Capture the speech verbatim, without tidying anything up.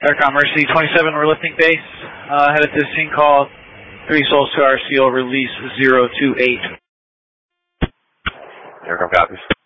Aircom Mercy twenty-seven, we're lifting base. Uh, headed to scene call three Soul Star, seal release zero two eight. Aircom copies.